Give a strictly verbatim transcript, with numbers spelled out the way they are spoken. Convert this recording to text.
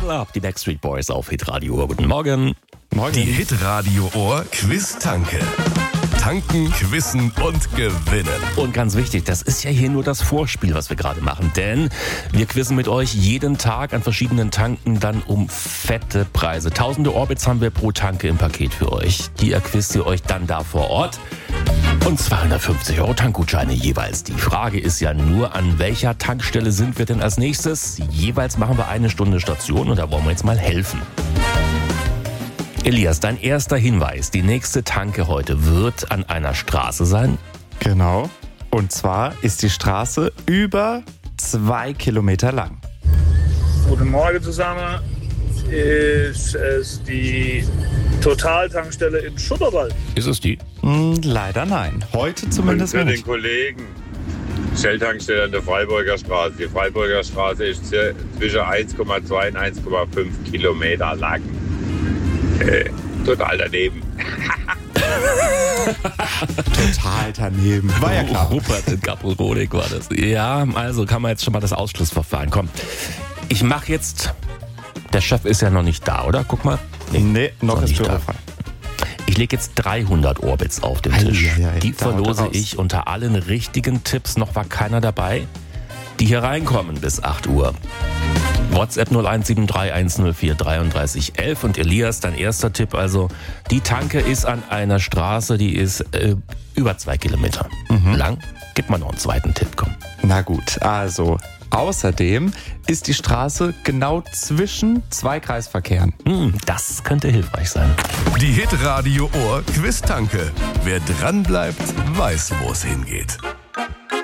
Double Up, die Backstreet Boys auf Hitradio Ohr. Guten Morgen. Morgen. Die Hitradio Ohr Quiz-Tanke. Tanken, quizzen und gewinnen. Und ganz wichtig, das ist ja hier nur das Vorspiel, was wir gerade machen. Denn wir quizzen mit euch jeden Tag an verschiedenen Tanken dann um fette Preise. Tausende Orbits haben wir pro Tanke im Paket für euch. Die erquizt ihr euch dann da vor Ort. Und zweihundertfünfzig Euro Tankgutscheine jeweils. Die Frage ist ja nur, an welcher Tankstelle sind wir denn als nächstes? Jeweils machen wir eine Stunde Station und da wollen wir jetzt mal helfen. Elias, dein erster Hinweis. Die nächste Tanke heute wird an einer Straße sein. Genau. Und zwar ist die Straße über zwei Kilometer lang. Guten Morgen zusammen. Ist es die Total-Tankstelle in Schutterwald? Ist es die? Hm, leider nein. Heute zumindest Für den nicht. Kollegen. Shell-Tankstelle an der Freiburger Straße. Die Freiburger Straße ist zwischen eins Komma zwei und eins Komma fünf Kilometer lang. Äh, total daneben. Total daneben. War ja klar. Rupert in Kappelrodig war das. Ja, also kann man jetzt schon mal das Ausschlussverfahren. Komm, ich mache jetzt... Der Chef ist ja noch nicht da, oder? Guck mal. Nee, noch Noch ist nicht da. Bürofrei. Ich lege jetzt dreihundert Orbits auf den Tisch. Ei, ei, ei, Die da haut er verlose raus. ich unter allen richtigen Tipps. Noch war keiner dabei, die hier reinkommen bis acht Uhr. WhatsApp null eins sieben drei eins null vier drei drei eins und Elias, dein erster Tipp, also die Tanke ist an einer Straße, die ist äh, über zwei Kilometer Mhm. lang. Gib mal noch einen zweiten Tipp, komm. Na gut, also außerdem ist die Straße genau zwischen zwei Kreisverkehren. Hm, das könnte hilfreich sein. Die Hitradio Ohr Quiz-Tanke. Wer dran bleibt, weiß, wo es hingeht.